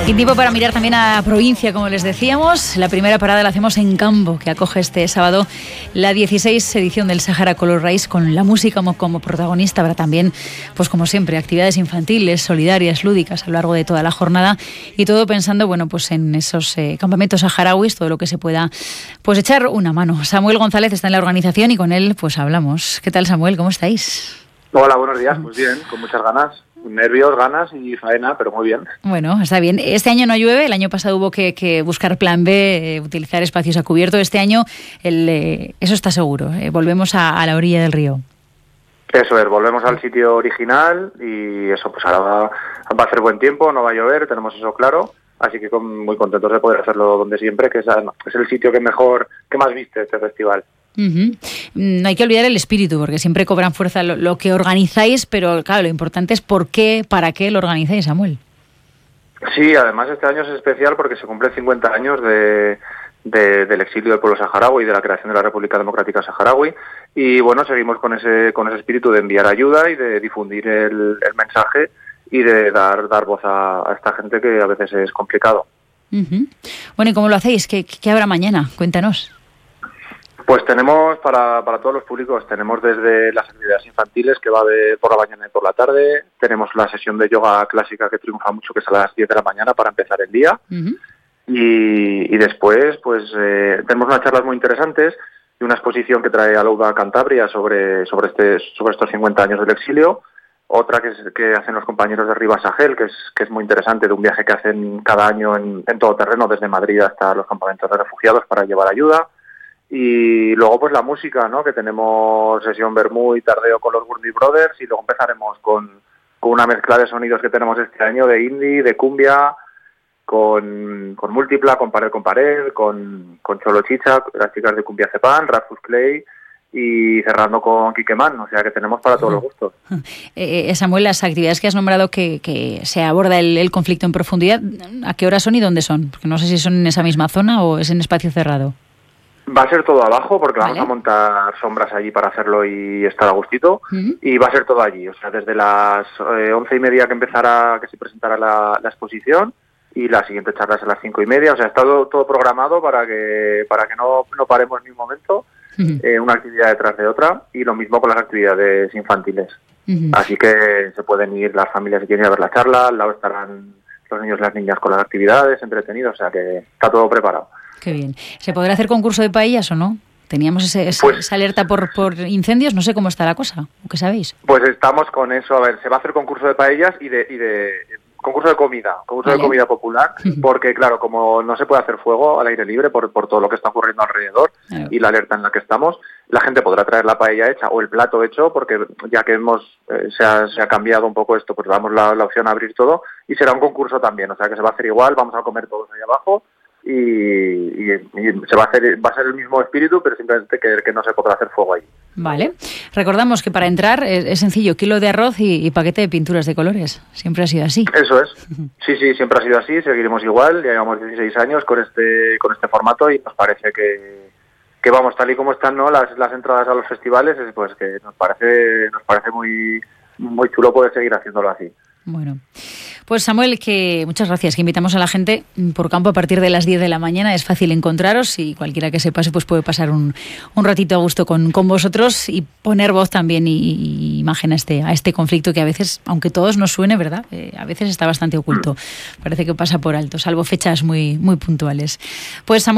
Y tiempo para mirar también a provincia, como les decíamos. La primera parada la hacemos en Cambo, que acoge este sábado la 16 edición del Sahara Color Race, con la música como protagonista. Habrá también, pues como siempre, actividades infantiles, solidarias, lúdicas a lo largo de toda la jornada, y todo pensando, bueno, pues en esos campamentos saharauis, todo lo que se pueda, pues echar una mano. Samuel González está en la organización y con él pues hablamos. ¿Qué tal, Samuel? ¿Cómo estáis? Hola, buenos días. Pues bien, con muchas ganas. Nervios, ganas y faena, pero muy bien. Bueno, está bien. Este año no llueve, el año pasado hubo que buscar plan B, utilizar espacios a cubierto. Este año eso está seguro, volvemos a la orilla del río. Eso es, volvemos al sitio original y eso, pues ahora va a hacer buen tiempo, no va a llover, tenemos eso claro. Así que muy contentos de poder hacerlo donde siempre, que es el sitio que más viste este festival. Uh-huh. No hay que olvidar el espíritu, porque siempre cobran fuerza lo que organizáis, pero claro, lo importante es para qué lo organizáis, Samuel. Sí, además este año es especial porque se cumplen 50 años del exilio del pueblo saharaui y de la creación de la República Democrática Saharaui, y bueno, seguimos con ese espíritu de enviar ayuda y de difundir el mensaje y de dar voz a esta gente que a veces es complicado. Uh-huh. Bueno, ¿y cómo lo hacéis? ¿Qué habrá mañana? Cuéntanos. Pues tenemos para todos los públicos, tenemos desde las actividades infantiles, que va por la mañana y por la tarde, tenemos la sesión de yoga clásica que triunfa mucho, que es a las 10 de la mañana para empezar el día, uh-huh. y después pues tenemos unas charlas muy interesantes y una exposición que trae Alouda Cantabria sobre estos 50 años del exilio, otra que hacen los compañeros de Rivas Sahel, que es muy interesante, de un viaje que hacen cada año en todo terreno, desde Madrid hasta los campamentos de refugiados para llevar ayuda. Y luego pues la música, ¿no? Que tenemos sesión vermú y tardeo con los Gurney Brothers, y luego empezaremos con una mezcla de sonidos que tenemos este año, de indie, de cumbia, con múltipla, con pared, con Cholo Chicha, las chicas de Cumbia Cepan, Rafus Clay, y cerrando con Kikeman, o sea que tenemos para todos los gustos. Samuel, las actividades que has nombrado que se aborda el conflicto en profundidad, ¿a qué hora son y dónde son? Porque no sé si son en esa misma zona o es en espacio cerrado. Va a ser todo abajo, porque vale. Vamos a montar sombras allí para hacerlo y estar a gustito, uh-huh. Y va a ser todo allí, o sea, desde las 11:30 que se presentará la exposición, y la siguiente charla es a las 5:30, o sea, está todo programado para que no paremos ni un momento, uh-huh. Una actividad detrás de otra, y lo mismo con las actividades infantiles. Uh-huh. Así que se pueden ir las familias si quieren ir a ver la charla, al lado estarán los niños y las niñas con las actividades, entretenidos, o sea que está todo preparado. Qué bien. ¿Se podrá hacer concurso de paellas o no? Teníamos esa alerta por incendios, no sé cómo está la cosa, ¿o qué sabéis? Pues estamos con eso, a ver, se va a hacer concurso de paellas y de concurso de comida, ¿vale? De comida popular, porque claro, como no se puede hacer fuego al aire libre por todo lo que está ocurriendo alrededor, claro. Y la alerta en la que estamos, la gente podrá traer la paella hecha o el plato hecho, porque ya que se ha cambiado un poco esto, pues damos la opción a abrir todo, y será un concurso también, o sea que se va a hacer igual, vamos a comer todos ahí abajo, y va a ser el mismo espíritu, pero simplemente que no se podrá hacer fuego allí. Vale. Recordamos que para entrar es sencillo, kilo de arroz y paquete de pinturas de colores. Siempre ha sido así. Eso es. Sí, siempre ha sido así, seguiremos igual. Ya llevamos 16 años con este formato y nos parece que vamos, tal y como están, ¿no? Las entradas a los festivales, pues que nos parece muy, muy chulo poder seguir haciéndolo así. Bueno, pues Samuel, que muchas gracias, que invitamos a la gente por Campo a partir de las 10 de la mañana, es fácil encontraros y cualquiera que se pase pues puede pasar un ratito a gusto con vosotros y poner voz también y imagen a este conflicto que a veces, aunque todos nos suene, ¿verdad? A veces está bastante oculto, parece que pasa por alto, salvo fechas muy, muy puntuales. Pues Samuel,